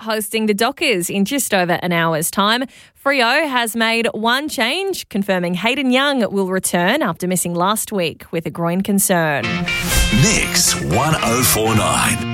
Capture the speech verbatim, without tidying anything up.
hosting the Dockers in just over an hour's time. Freo has made one change, confirming Hayden Young will return after missing last week with a groin concern. Mix one oh four nine.